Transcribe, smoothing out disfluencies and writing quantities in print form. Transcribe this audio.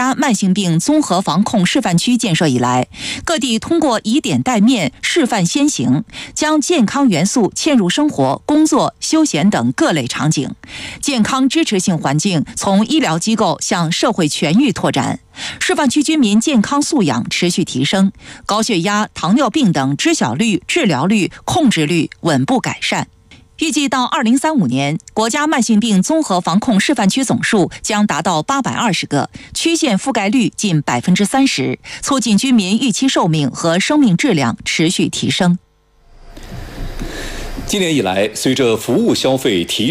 家慢性病综合防控示范区建设以来，各地通过以点带面、示范先行，将健康元素嵌入生活、工作、休闲等各类场景，健康支持性环境从医疗机构向社会全域拓展。示范区居民健康素养持续提升，高血压、糖尿病等知晓率、治疗率、控制率稳步改善。预计到2035年，国家慢性病综合防控示范区总数将达到820个，区县覆盖率近30%，促进居民预期寿命和生命质量持续提升。 今年以来，随着服务消费提